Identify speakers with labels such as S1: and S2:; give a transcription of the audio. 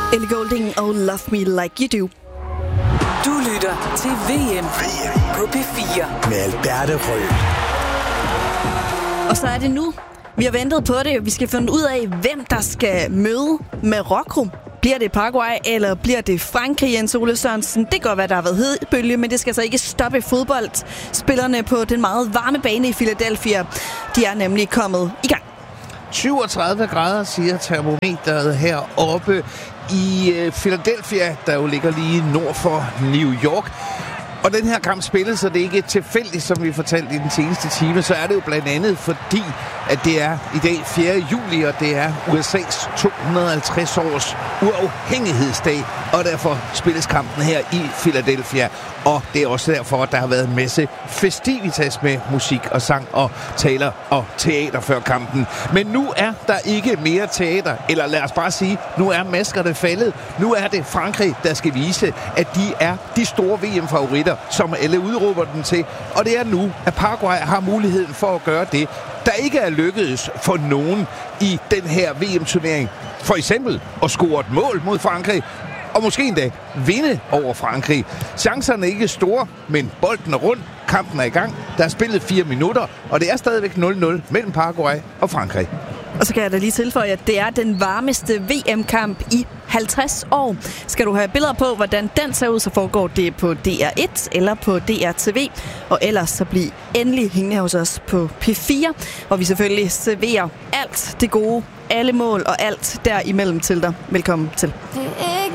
S1: Ellie Goulding og Love Me Like You Do.
S2: Du lytter til VM på P4
S3: med Alberte Rød.
S1: Og så er det nu. Vi har ventet på det. Vi skal finde ud af, hvem der skal møde Marokko. Bliver det Paraguay, eller bliver det Frankrig, Jens Ole Sørensen? Det kan godt være, der har været hedbølge, men det skal så ikke stoppe fodboldspillerne på den meget varme bane i Philadelphia. De er nemlig kommet i gang.
S4: 37 grader, siger termometeret heroppe i Philadelphia, der jo ligger lige nord for New York. Og den her kamp spilles, så det er ikke tilfældigt, som vi fortalte i den seneste time, så er det jo blandt andet fordi, at det er i dag 4. juli, og det er USA's 250 års uafhængighedsdag, og derfor spilles kampen her i Philadelphia. Og det er også derfor, at der har været en masse festivitas med musik og sang og taler og teater før kampen. Men nu er der ikke mere teater, eller lad os bare sige, nu er maskerne faldet. Nu er det Frankrig, der skal vise, at de er de store VM-favoritter, som alle udråber den til. Og det er nu, at Paraguay har muligheden for at gøre det, der ikke er lykkedes for nogen i den her VM-turnering. For eksempel at score et mål mod Frankrig, og måske endda vinde over Frankrig. Chancerne er ikke store, men bolden er rund. Kampen er i gang. Der er spillet 4 minutter, og det er stadigvæk 0-0 mellem Paraguay og Frankrig.
S1: Og så kan jeg da lige tilføje, at det er den varmeste VM-kamp i 50 år. Skal du have billeder på, hvordan den ser ud, så foregår det på DR1 eller på DRTV. Og ellers så bliv endelig hængende hos os på P4, hvor vi selvfølgelig serverer alt det gode, alle mål og alt derimellem til dig. Velkommen til.